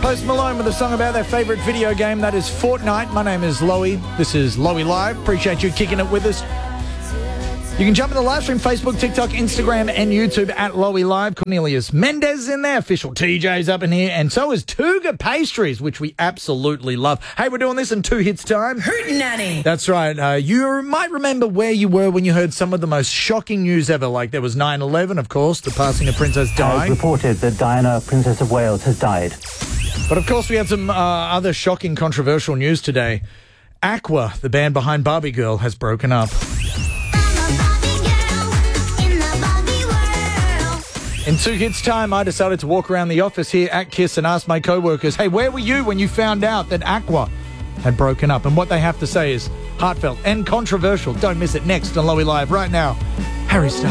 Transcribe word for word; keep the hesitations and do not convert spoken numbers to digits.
Post Malone with a song about their favourite video game, that is Fortnite. My name is Loey. This is Loey Live. Appreciate you kicking it with us. You can jump in the live stream, Facebook, TikTok, Instagram, and YouTube at Loey Live. Cornelius Mendez is in there. Official T J's up in here. And so is Tuga Pastries, which we absolutely love. Hey, we're doing this in two hits time. Hootenanny. That's right. Uh, you might remember where you were when you heard some of the most shocking news ever. Like there was nine eleven, of course, the passing of Princess Di. Has reported that Diana, Princess of Wales, has died. But of course, we had some uh, other shocking, controversial news today. Aqua, the band behind Barbie Girl, has broken up. In two hits time, I decided to walk around the office here at KISS and ask my co-workers, hey, where were you when you found out that Aqua had broken up? And what they have to say is heartfelt and controversial. Don't miss it next on Loey Live right now. Harry Styles.